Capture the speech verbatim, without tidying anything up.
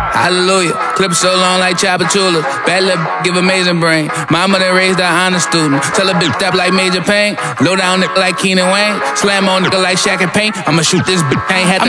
Hallelujah. Clip so long like Chapatula. Bad little b- give amazing brain. Mama that raised a honor student. Tell a bitch step like Major Payne. Low down nigga like Keenan Wayne. Slam on nigga like Shaq and Paint. I'ma shoot this bitch. Ain't had to